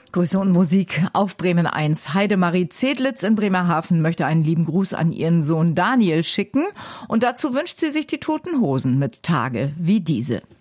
Grüße und Musik auf Bremen 1. Heidemarie Zedlitz in Bremerhaven möchte einen lieben Gruß an ihren Sohn Daniel schicken. Und dazu wünscht sie sich die Toten Hosen mit Tage wie diese.